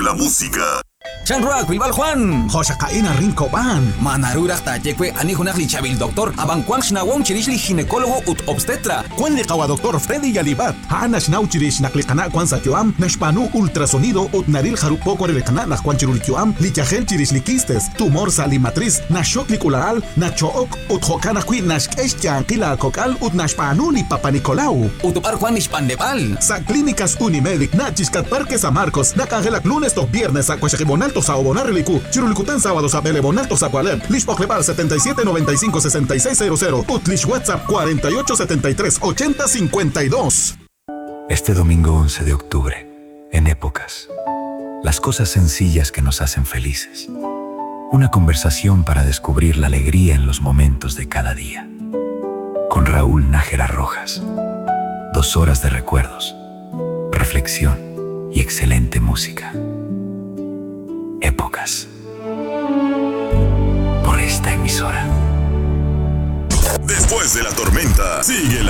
la música. Chanruak, Bilbal Juan. Joshakaina Rincoban. Manarurak Tayekwe, Anihunak Lichabil Doctor, Abankwang Shnawong Chirishli ginecólogo ut obstetra. Kwan Likawa Doctor Freddy Yalibat. Hanash Nauchirish Naklikana Kwan Sakyoam, Nashpanu ultrasonido ut Naril Harupoko Relikana Nakwan Chirulikuam, Lichahel Chirishlikistes, tumor salimatriz, Nashok Likularal, Nachook ut Hokana Qui Nashkeshchan Kila Kokal ut Nashpanu li Papa Nicolau. Utupar Juan Nishpandebal. Sa Clínicas Unimedic, Nachiscat Parque San Marcos, Nakangelak lunes to viernes a Cuachajibonalto sa Obonareliku, Chirulikutan sábados a Belebonalto sa Cualem, Lishpoklepal 77956600, Utlish WhatsApp 48738052. Este domingo 11 de octubre, en Épocas, las cosas sencillas que nos hacen felices. Una conversación para descubrir la alegría en los momentos de cada día. Con Raúl Nájera Rojas. 2 horas de recuerdos, reflexión y excelente música. Épocas. Por esta emisora. Después de la tormenta, sigue la